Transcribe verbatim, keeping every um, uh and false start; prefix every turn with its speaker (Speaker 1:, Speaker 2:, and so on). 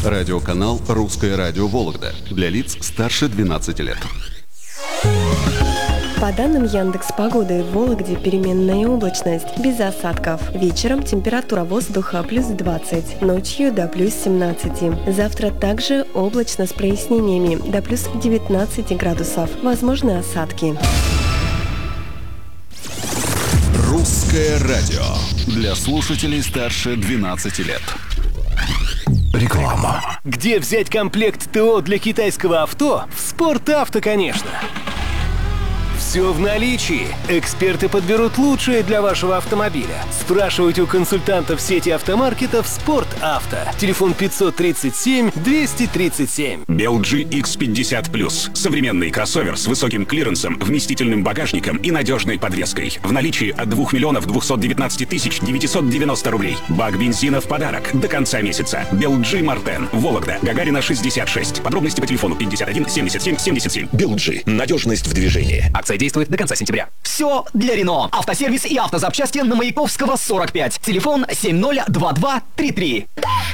Speaker 1: Радиоканал «Русское радио Вологда» для лиц старше двенадцати лет.
Speaker 2: По данным Яндекс.Погоды, в Вологде переменная облачность, без осадков. Вечером температура воздуха плюс двадцать, ночью до плюс семнадцати. Завтра также облачно с прояснениями, до плюс девятнадцати градусов. Возможны осадки.
Speaker 1: «Русское радио» для слушателей старше двенадцати лет. Реклама.
Speaker 3: Где взять комплект ТО для китайского авто? В «Спортавто», конечно. Все в наличии. Эксперты подберут лучшее для вашего автомобиля. Спрашивайте у консультантов сети автомаркетов «Спортавто». Телефон пятьсот тридцать семь двести тридцать семь.
Speaker 4: би эл джи икс пятьдесят плюс. Современный кроссовер с высоким клиренсом, вместительным багажником и надежной подвеской. В наличии от двух миллионов двухсот девятнадцати тысяч девятисот девяносто рублей. Бак бензина в подарок до конца месяца. би эл джи Мартен. Вологда. Гагарина шестьдесят шесть. Подробности по телефону пятьдесят один семьдесят семь семьдесят семь.
Speaker 5: би эл джи. Надежность в движении.
Speaker 6: Акция действует до конца сентября. Все для Рено. Автосервис и автозапчасти на Маяковского сорок пять. Телефон семь ноль два два три три.